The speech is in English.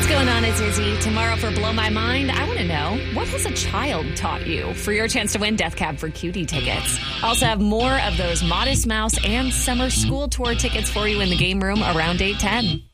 What's going on? It's Izzy. Tomorrow for Blow My Mind, I want to know, what has a child taught you? For your chance to win Death Cab for Cutie tickets. Also have more of those Modest Mouse and Summer School Tour tickets for you in the game room around 8:10.